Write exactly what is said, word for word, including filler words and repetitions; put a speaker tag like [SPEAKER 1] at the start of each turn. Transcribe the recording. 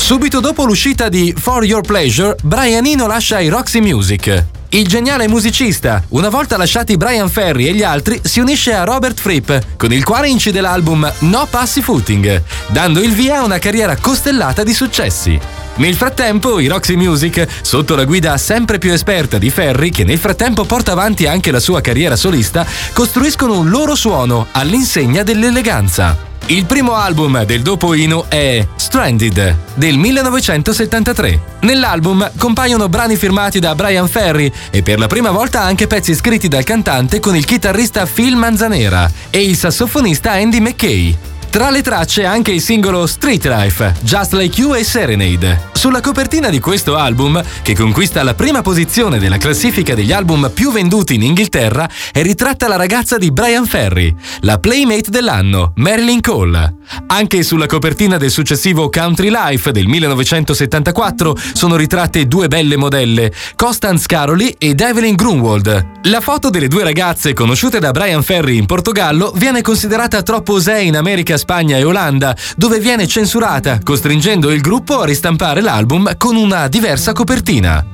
[SPEAKER 1] Subito dopo l'uscita di For Your Pleasure, Brian Eno lascia i Roxy Music. Il geniale musicista, una volta lasciati Brian Ferry e gli altri, si unisce a Robert Fripp, con il quale incide l'album No Pussyfooting, dando il via a una carriera costellata di successi. Nel frattempo, i Roxy Music, sotto la guida sempre più esperta di Ferry, che nel frattempo porta avanti anche la sua carriera solista, costruiscono un loro suono all'insegna dell'eleganza. Il primo album del dopo Eno è Stranded del millenovecentosettantatré. Nell'album compaiono brani firmati da Brian Ferry e per la prima volta anche pezzi scritti dal cantante con il chitarrista Phil Manzanera e il sassofonista Andy McKay. Tra le tracce anche il singolo Street Life, Just Like You e Serenade. Sulla copertina di questo album, che conquista la prima posizione della classifica degli album più venduti in Inghilterra, è ritratta la ragazza di Brian Ferry, la Playmate dell'anno, Marilyn Cole. Anche sulla copertina del successivo Country Life del millenovecentosettantaquattro sono ritratte due belle modelle, Constance Caroli ed Evelyn Grunwald. La foto delle due ragazze conosciute da Brian Ferry in Portogallo viene considerata troppo osè in America, Spagna e Olanda, dove viene censurata, costringendo il gruppo a ristampare l'album con una diversa copertina.